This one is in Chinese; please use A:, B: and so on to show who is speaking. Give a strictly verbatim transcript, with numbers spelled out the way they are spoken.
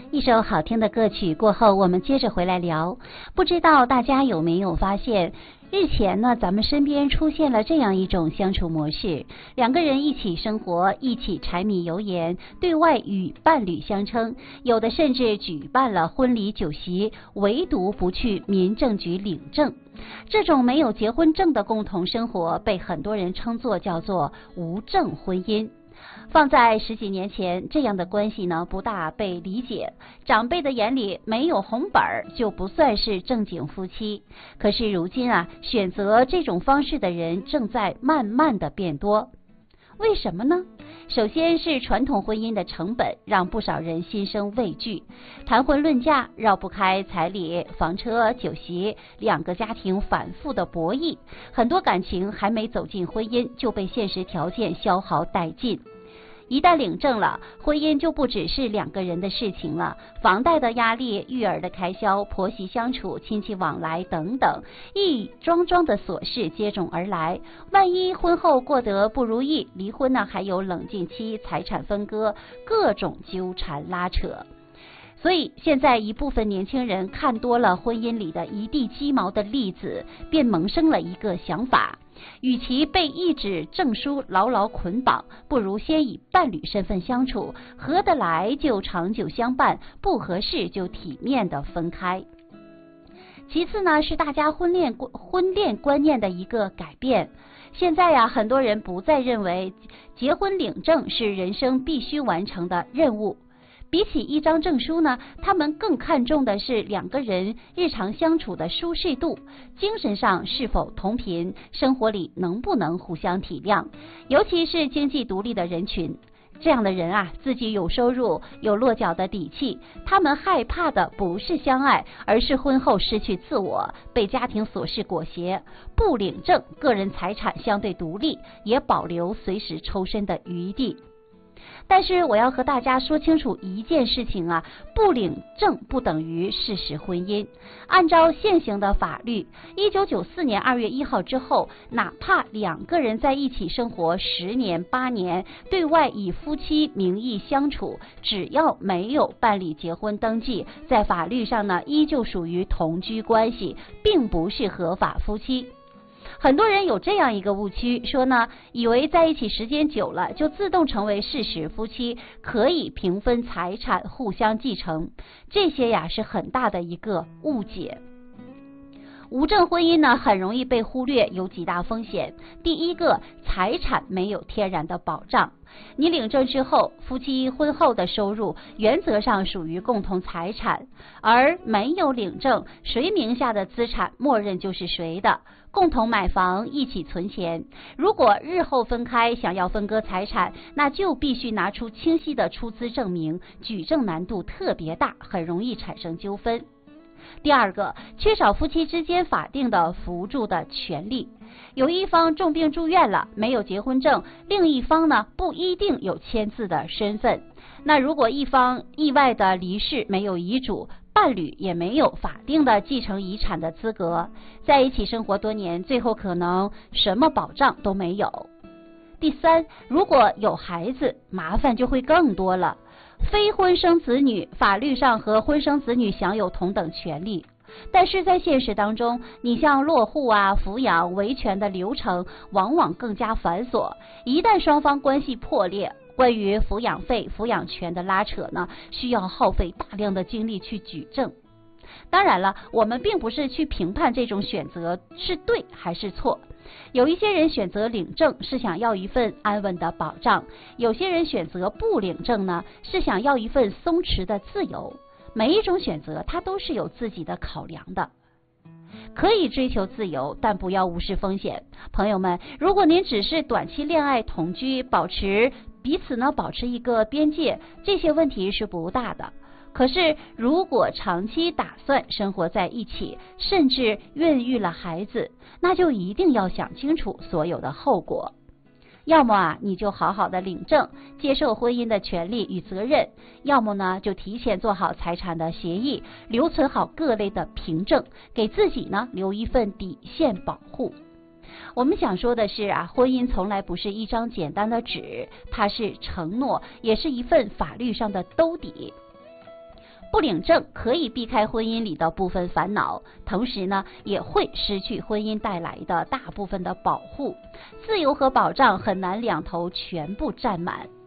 A: 一首好听的歌曲过后，我们接着回来聊。不知道大家有没有发现，日前呢，咱们身边出现了这样一种相处模式：两个人一起生活，一起柴米油盐，对外与伴侣相称，有的甚至举办了婚礼酒席，唯独不去民政局领证。这种没有结婚证的共同生活，被很多人称作叫做无证婚姻。放在十几年前，这样的关系呢不大被理解，长辈的眼里没有红本儿就不算是正经夫妻。可是如今啊，选择这种方式的人正在慢慢的变多。为什么呢？首先是传统婚姻的成本让不少人心生畏惧，谈婚论嫁绕不开彩礼、房车、酒席，两个家庭反复的博弈，很多感情还没走进婚姻就被现实条件消耗殆尽。一旦领证了，婚姻就不只是两个人的事情了，房贷的压力、育儿的开销、婆媳相处、亲戚往来等等，一桩桩的琐事接踵而来。万一婚后过得不如意，离婚呢还有冷静期、财产分割，各种纠缠拉扯。所以现在一部分年轻人看多了婚姻里的一地鸡毛的例子，便萌生了一个想法：与其被一纸证书牢牢捆绑，不如先以伴侣身份相处，合得来就长久相伴，不合适就体面的分开。其次呢，是大家婚恋婚恋观念的一个改变。现在呀、啊，很多人不再认为结婚领证是人生必须完成的任务。比起一张证书呢，他们更看重的是两个人日常相处的舒适度，精神上是否同频，生活里能不能互相体谅，尤其是经济独立的人群。这样的人啊，自己有收入，有落脚的底气，他们害怕的不是相爱，而是婚后失去自我，被家庭琐事裹挟。不领证，个人财产相对独立，也保留随时抽身的余地。但是我要和大家说清楚一件事情啊，不领证不等于事实婚姻。按照现行的法律，一九九四年二月一号之后，哪怕两个人在一起生活十年八年，对外以夫妻名义相处，只要没有办理结婚登记，在法律上呢依旧属于同居关系，并不是合法夫妻。很多人有这样一个误区，说呢，以为在一起时间久了就自动成为事实夫妻，可以平分财产，互相继承。这些呀是很大的一个误解。无证婚姻呢很容易被忽略，有几大风险。第一个，财产没有天然的保障。你领证之后，夫妻婚后的收入原则上属于共同财产，而没有领证，谁名下的资产默认就是谁的。共同买房，一起存钱，如果日后分开想要分割财产，那就必须拿出清晰的出资证明，举证难度特别大，很容易产生纠纷。第二个，缺少夫妻之间法定的扶助的权利。有一方重病住院了，没有结婚证，另一方呢不一定有签字的身份。那如果一方意外的离世，没有遗嘱，伴侣也没有法定的继承遗产的资格，在一起生活多年，最后可能什么保障都没有。第三，如果有孩子，麻烦就会更多了。非婚生子女，法律上和婚生子女享有同等权利，但是在现实当中，你像落户啊、抚养、维权的流程往往更加繁琐。一旦双方关系破裂，关于抚养费、抚养权的拉扯呢，需要耗费大量的精力去举证。当然了，我们并不是去评判这种选择是对还是错。有一些人选择领证是想要一份安稳的保障，有些人选择不领证呢，是想要一份松弛的自由。每一种选择它都是有自己的考量的。可以追求自由，但不要无视风险。朋友们，如果您只是短期恋爱同居，保持彼此呢保持一个边界，这些问题是不大的。可是如果长期打算生活在一起，甚至孕育了孩子，那就一定要想清楚所有的后果。要么啊，你就好好的领证，接受婚姻的权利与责任；要么呢，就提前做好财产的协议，留存好各类的凭证，给自己呢留一份底线保护。我们想说的是啊，婚姻从来不是一张简单的纸，它是承诺，也是一份法律上的兜底。 不领证可以避开婚姻里的部分烦恼，同时呢，也会失去婚姻带来的大部分的保护。自由和保障很难两头全部占满。